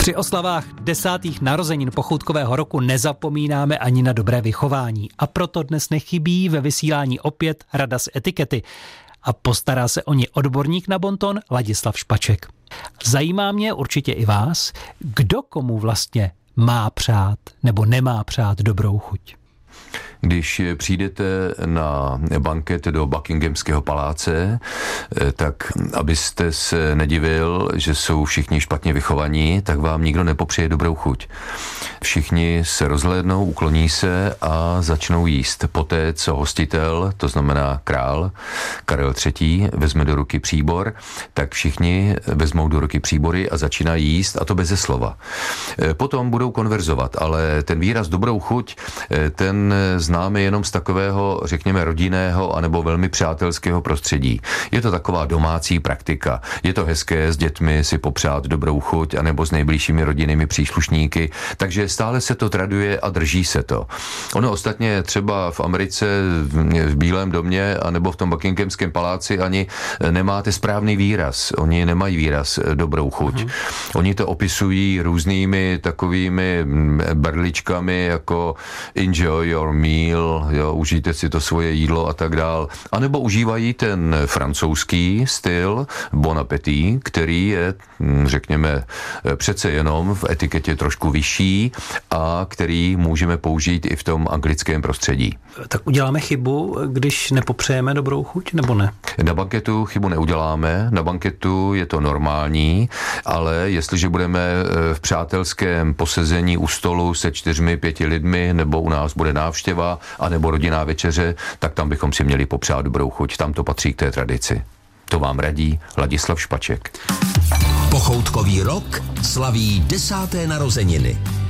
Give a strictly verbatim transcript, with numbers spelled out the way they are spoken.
Při oslavách desátých narozenin pochoutkového roku nezapomínáme ani na dobré vychování. A proto dnes nechybí ve vysílání opět rada z etikety. A postará se o ně odborník na bonton Ladislav Špaček. Zajímá mě určitě i vás, kdo komu vlastně má přát nebo nemá přát dobrou chuť. Když přijdete na banket do Buckinghamského paláce, tak abyste se nedivil, že jsou všichni špatně vychovaní, tak vám nikdo nepopřeje dobrou chuť. Všichni se rozhlédnou, ukloní se a začnou jíst. Poté, co hostitel, to znamená král Karel třetí, vezme do ruky příbor, tak všichni vezmou do ruky příbory a začínají jíst, a to beze slova. Potom budou konverzovat, ale ten výraz dobrou chuť, ten známe jenom z takového, řekněme, rodinného anebo velmi přátelského prostředí. Je to taková domácí praktika. Je to hezké s dětmi si popřát dobrou chuť anebo s nejbližšími rodinnými příslušníky, takže stále se to traduje a drží se to. Ono ostatně třeba v Americe, v Bílém domě anebo v tom Buckinghamském paláci ani nemáte správný výraz. Oni nemají výraz dobrou chuť. Uh-huh. Oni to opisují různými takovými berličkami jako enjoy your meal, jo, užijte si to svoje jídlo a tak dál. A nebo užívají ten francouzský styl bon appétit, který je, řekněme, přece jenom v etiketě trošku vyšší a který můžeme použít i v tom anglickém prostředí. Tak uděláme chybu, když nepopřejeme dobrou chuť, nebo ne? Na banketu chybu neuděláme, na banketu je to normální, ale jestliže budeme v přátelském posezení u stolu se čtyřmi, pěti lidmi, nebo u nás bude návštěva, anebo rodinná večeře, tak tam bychom si měli popřát dobrou chuť. Tam to patří k té tradici. To vám radí Ladislav Špaček. Pochoutkový rok slaví desáté narozeniny.